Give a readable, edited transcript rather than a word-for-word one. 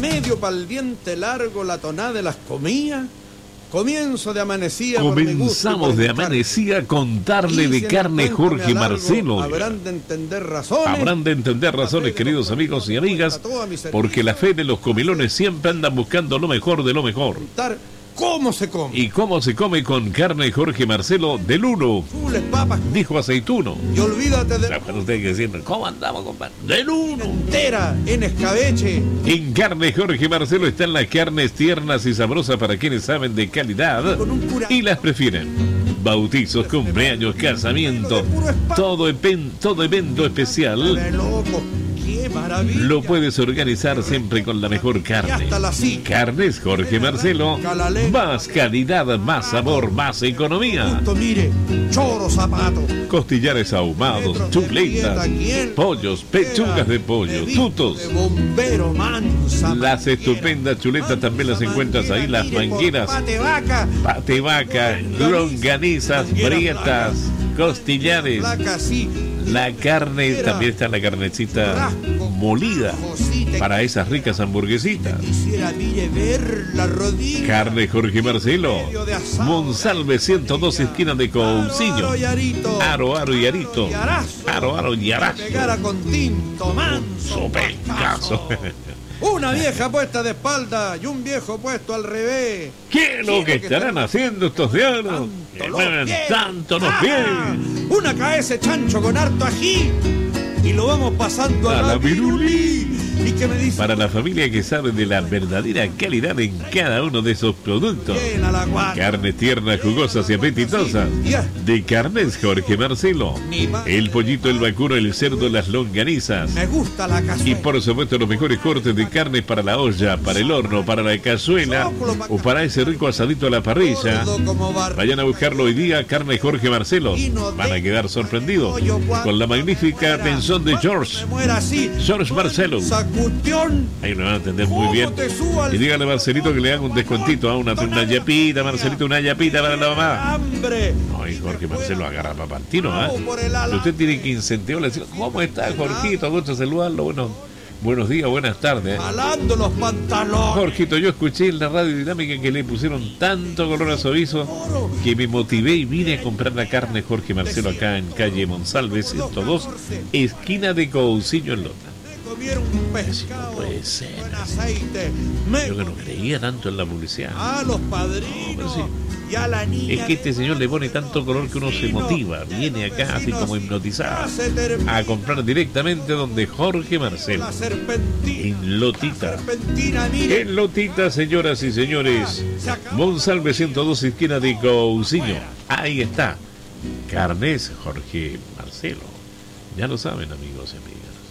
medio pa'l diente largo, la tonada de las comías. Comienzo de amanecía. Comenzamos de amanecía a contarle de carne Jorge Marcelo. Habrán de entender razones. Habrán de entender razones, queridos amigos y amigas, porque la fe de los comilones siempre andan buscando lo mejor de lo mejor. ¿Cómo se come? ¿Y cómo se come con carne Jorge Marcelo del uno? Papas. Dijo Aceituno. Y olvídate de... Usted diciendo, ¿cómo andamos, compadre? Del uno. Entera, en escabeche. En carne Jorge Marcelo están las carnes tiernas y sabrosas para quienes saben de calidad y las prefieren. Bautizos, cumpleaños, casamiento, todo evento especial. Lo puedes organizar siempre con la mejor carne. Carnes Jorge Marcelo. Más calidad, más sabor, más economía. Choro, zapato. Costillares ahumados, chuletas, pollos, pechugas de pollo, tutos. Las estupendas chuletas también las encuentras ahí, las mangueras. Pate vaca, longanizas, prietas, costillares. La carne, también está la carnecita molida para esas ricas hamburguesitas. Carne Jorge Marcelo, Monsalve 102, esquina de Cousiño. Aro y Arito. Aro y Arazo. Sopencazo. Una vieja puesta de espalda y un viejo puesto al revés. ¿Qué es lo que estarán haciendo estos diablos? Que mueven tanto los pies. Una KS chancho con harto ají y lo vamos pasando a la virulí. ¿Y qué me dice? Para la familia que sabe de la verdadera calidad en cada uno de esos productos. Carnes tiernas, jugosas y apetitosas. De Carnes Jorge Marcelo. El pollito, el vacuno, el cerdo, las longanizas. Me gusta la cazuela. Y por supuesto los mejores cortes de carne para la olla, para el horno, para la cazuela o para ese rico asadito a la parrilla. Vayan a buscarlo hoy día, Carne Jorge Marcelo. Van a quedar sorprendidos con la magnífica atención de George Marcelo. Ahí lo van a entender muy bien. Y dígale a Marcelito que le haga un descuentito a una yapita, Marcelito, una yapita para la mamá. No, y Jorge Marcelo agarra papá al tiro, ¿eh? Usted tiene que incentivarle, decir, ¿cómo está, Jorgito? Gusto saludarlo. Buenos días, buenas tardes. Jalando los pantalones. Jorgito, yo escuché en la radio dinámica que le pusieron tanto color a su aviso que me motivé y vine a comprar la carne Jorge Marcelo acá en calle Monsalve 102, esquina de Cousiño en Lota. No puede ser. Yo que no creía tanto en la publicidad. A los padrinos. Y a la niña. Es que este señor le pone tanto color que uno se motiva. Viene acá así como hipnotizado a comprar directamente donde Jorge Marcelo. En Lotita. En Lotita, señoras y señores. Monsalve 102, esquina de Cousiño. Ahí está. Carnes Jorge Marcelo. Ya lo saben, amigos y amigas.